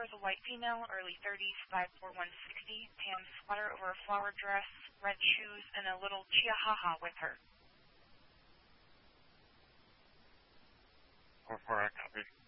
is a white female, early 30s, 5'4", 160, tan sweater over a flower dress, red shoes, and a little chihuahua with her. 4-4, I copy.